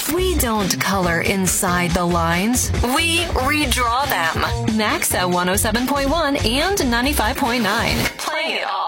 We don't color inside the lines. We redraw them. Max at 107.1 and 95.9. Playing it all.